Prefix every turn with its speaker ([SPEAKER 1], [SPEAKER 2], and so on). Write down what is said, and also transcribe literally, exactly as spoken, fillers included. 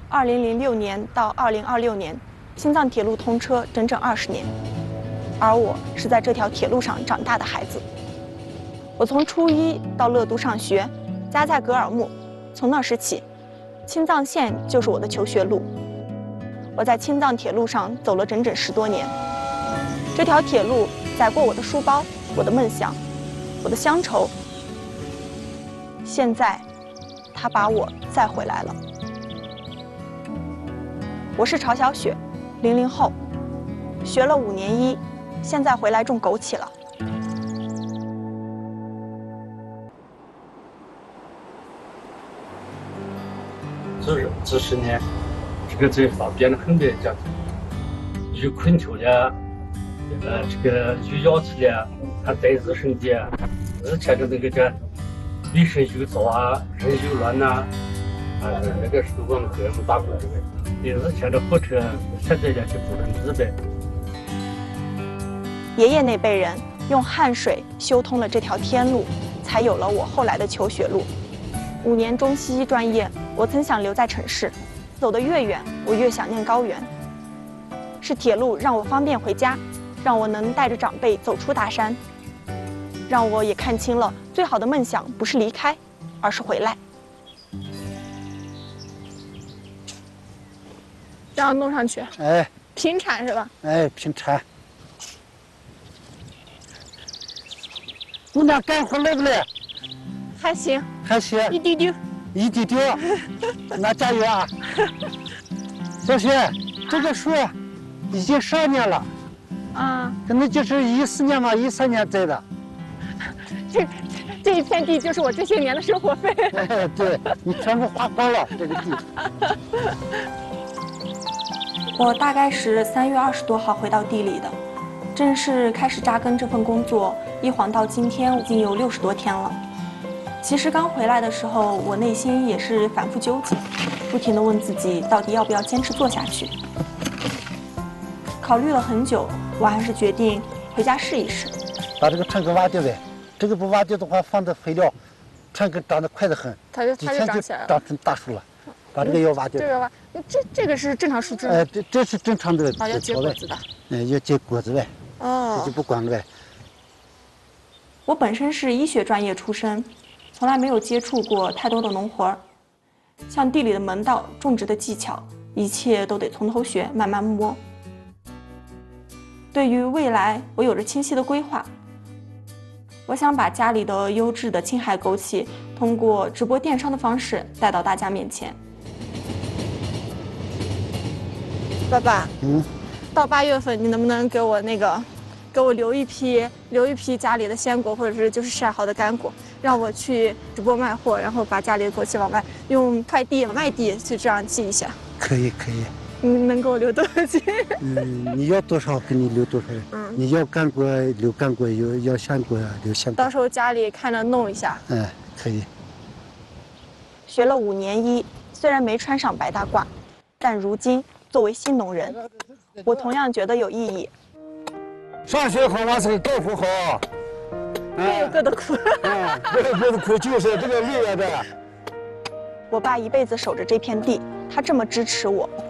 [SPEAKER 1] 二零零六年到二零二六年，青藏铁路通车整整二十年，而我是在这条铁路上长大的孩子。我从初一到乐都上学，家在格尔木，从那时起，青藏线就是我的求学路。我在青藏铁路上走了整整十多年，这条铁路载过我的书包、我的梦想、我的乡愁。现在，它把我载回来了。我是曹小雪，零零后，学了五年医，现在回来种枸杞了。
[SPEAKER 2] 这这十年，这个最方便的很的家庭，有空调的，呃，这个有氧气的，还带热水的，之前的那个叫卫生有灶啊，人有乱呐，呃，那个时候我们给我们打工的。以前的火车，现在也就不能自备。
[SPEAKER 1] 爷爷那辈人用汗水修通了这条天路，才有了我后来的求学路。五年中西医专业，我曾想留在城市，走得越远，我越想念高原。是铁路让我方便回家，让我能带着长辈走出大山，让我也看清了最好的梦想不是离开，而是回来。这样弄上去，
[SPEAKER 3] 哎，
[SPEAKER 1] 平铲是吧？
[SPEAKER 3] 哎，平铲。姑娘干活累不累？
[SPEAKER 1] 还行，
[SPEAKER 3] 还行，
[SPEAKER 1] 一丢丢，
[SPEAKER 3] 一丢丢。那加油啊！小雪，这个树已经十二年了，
[SPEAKER 1] 啊，
[SPEAKER 3] 可能就是一四年嘛，一三年栽的。
[SPEAKER 1] 这这一片地就是我这些年的生活费。
[SPEAKER 3] 哎，对，你全部花光了这个地。
[SPEAKER 1] 我大概是三月二十多号回到地里的，正式开始扎根这份工作，一晃到今天已经有六十多天了。其实刚回来的时候，我内心也是反复纠结，不停地问自己到底要不要坚持做下去。考虑了很久，我还是决定回家试一试。
[SPEAKER 3] 把这个铲给挖掉呗，这个不挖掉的话，放的肥料，铲根长得快得很，
[SPEAKER 1] 它就它就长起来了，
[SPEAKER 3] 长成大树了。把这个要挖掉。
[SPEAKER 1] 这个挖，这这个是正常树枝。
[SPEAKER 3] 哎，这这是正常的。
[SPEAKER 1] 啊，要结果子的。
[SPEAKER 3] 哎，要结果子呗。
[SPEAKER 1] 哦。
[SPEAKER 3] 这就不管了呗。
[SPEAKER 1] 我本身是医学专业出身，从来没有接触过太多的农活儿，像地里的门道、种植的技巧，一切都得从头学，慢慢摸。对于未来，我有着清晰的规划。我想把家里的优质的青海枸杞，通过直播电商的方式带到大家面前。爸爸，嗯，到八月份你能不能给我那个，给我留一批，留一批家里的鲜果，或者是就是晒好的干果，让我去直播卖货，然后把家里的枸杞往外用快递、外地去这样寄一下。
[SPEAKER 3] 可以，可以。
[SPEAKER 1] 你能给我留多少斤？
[SPEAKER 3] 嗯，你要多少给你留多少。嗯，你要干果留干果，有要鲜果留鲜果。
[SPEAKER 1] 到时候家里看着弄一下。
[SPEAKER 3] 嗯，可以。
[SPEAKER 1] 学了五年医，虽然没穿上白大褂，但如今作为新农人，我同样觉得有意义。
[SPEAKER 3] 上学好，完事干活好。
[SPEAKER 1] 各有各的苦。
[SPEAKER 3] 嗯，各有各的苦，就是这个累呀的。
[SPEAKER 1] 我爸一辈子守着这片地，他这么支持我，